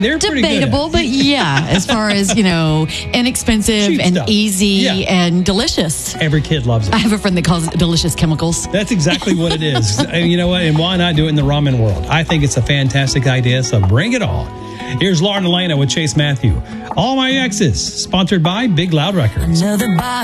They're pretty good at it. Debatable, but yeah, as far as, inexpensive Cheap and stuff. easy Yeah. and delicious. Every kid loves it. I have a friend that calls it delicious chemicals. That's exactly what it is. And you know what? And why not do it in the ramen world? I think it's a fantastic idea, so bring it on. Here's Lauren Elena with Chase Matthew. All My Exes, sponsored by Big Loud Records.